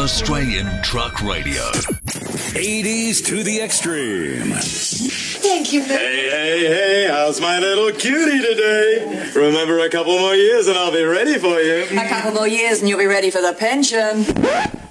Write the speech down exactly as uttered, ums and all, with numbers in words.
Australian Truck Radio. eighties to the extreme. Thank you, man. Hey, hey, hey, how's my little cutie today? Remember, a couple more years and I'll be ready for you. A couple more years and you'll be ready for the pension.